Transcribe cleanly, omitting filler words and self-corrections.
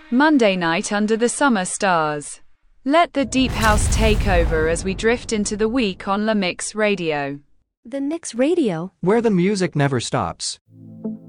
Monday night under the summer stars. Let the deep house take over as we drift into the week on La Mix Radio. The Mix Radio, where the music never stops.